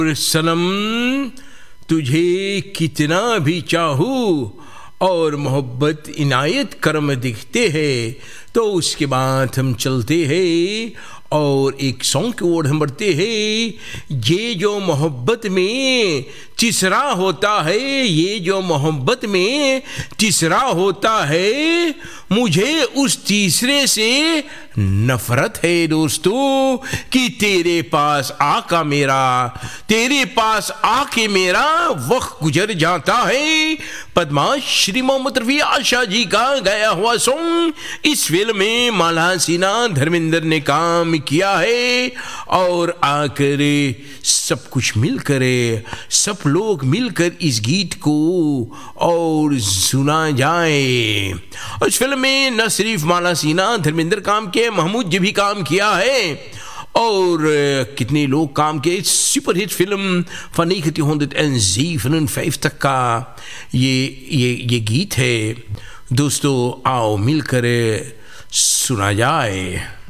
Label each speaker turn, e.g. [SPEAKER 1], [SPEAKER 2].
[SPEAKER 1] सनम तुझे कितना भी चाहूँ और मोहब्बत इनायत करम दिखते हैं, तो उसके बाद हम चलते हैं और एक सॉन्ग की ओर हम बढ़ते हैं। ये जो मोहब्बत में तीसरा होता है, ये जो मोहब्बत में तीसरा होता है, मुझे उस तीसरे से नफरत है दोस्तों कि तेरे पास आका मेरा, तेरे पास आके मेरा वक्त गुजर जाता है। पद्माश्री मोहम्मद रफी आशा जी का गाया हुआ सॉन्ग, इस फिल्म में माला सिन्हा धर्मेंद्र ने काम किया है और आकर सब कुछ मिलकर, सब लोग मिलकर इस गीत को और सुना जाए। उस फिल्म में न सिर्फ माला सिन्हा धर्मेंद्र काम किए, महमूद जी भी काम किया है और कितने लोग काम किए। सुपरहिट फिल्म van 1957 तक का ये गीत है दोस्तों, आओ मिलकर सुना जाए।